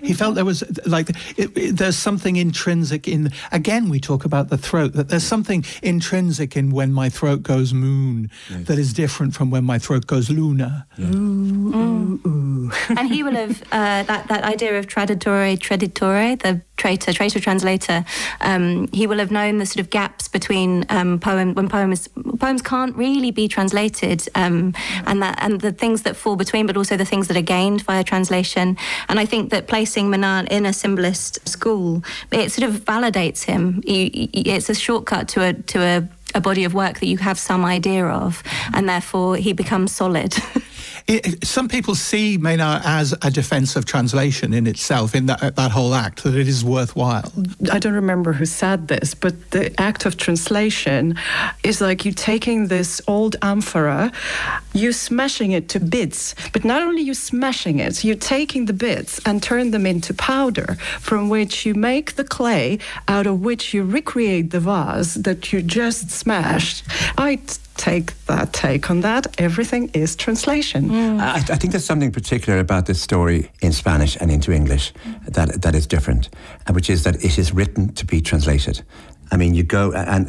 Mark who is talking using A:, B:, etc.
A: He felt there was there's something intrinsic in. Again, we talk about the throat. That there's something intrinsic in when my throat goes moon that is different from when my throat goes lunar.
B: Yeah. And he will have that idea of traditore, the traitor translator. He will have known the sort of gaps between poems can't really be translated, and the things that fall between, but also the things that are gained via translation. And I think that placing Manan in a symbolist school, it sort of validates him. It's a shortcut to a body of work that you have some idea of, and therefore he becomes solid.
A: Some people see Maynard as a defense of translation in itself, in that whole act, that it is worthwhile.
C: I don't remember who said this, but the act of translation is like you taking this old amphora, you smashing it to bits, but not only you smashing it, you're taking the bits and turn them into powder, from which you make the clay, out of which you recreate the vase that you just smashed. I take on that. Everything is translation.
D: I think there's something particular about this story in Spanish and into English that is different, which is that it is written to be translated. I mean, you go, and